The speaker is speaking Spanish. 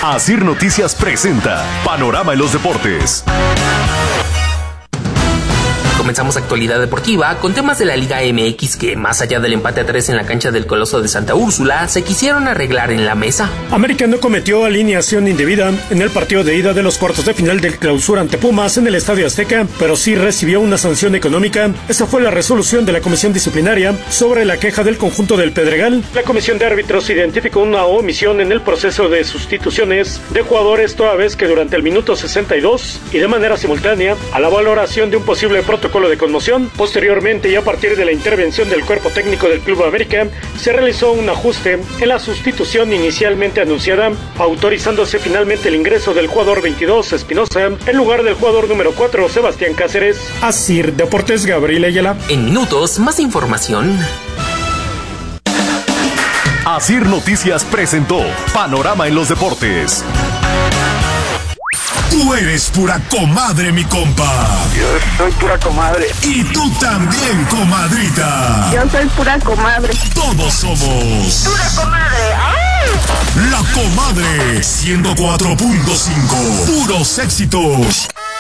Asir Noticias presenta Panorama en los Deportes. Comenzamos actualidad deportiva con temas de la Liga MX que, más allá del empate a 3 en la cancha del Coloso de Santa Úrsula, se quisieron arreglar en la mesa. América no cometió alineación indebida en el partido de ida de los cuartos de final del Clausura ante Pumas en el Estadio Azteca, pero sí recibió una sanción económica. Esa fue la resolución de la comisión disciplinaria sobre la queja del conjunto del Pedregal. La comisión de árbitros identificó una omisión en el proceso de sustituciones de jugadores, toda vez que durante el minuto 62 y de manera simultánea a la valoración de un posible protocolo de conmoción. Posteriormente, y a partir de la intervención del cuerpo técnico del Club América, se realizó un ajuste en la sustitución inicialmente anunciada, autorizándose finalmente el ingreso del jugador 22, Espinosa, en lugar del jugador número 4, Sebastián Cáceres. Asir Deportes, Gabriel Ayala. En minutos, más información. Asir Noticias presentó Panorama en los Deportes. Tú eres pura comadre, mi compa. Yo soy pura comadre. Y tú también, comadrita. Yo soy pura comadre. Todos somos ¡Pura comadre! ¡Ay! La Comadre 104.5. Puros éxitos.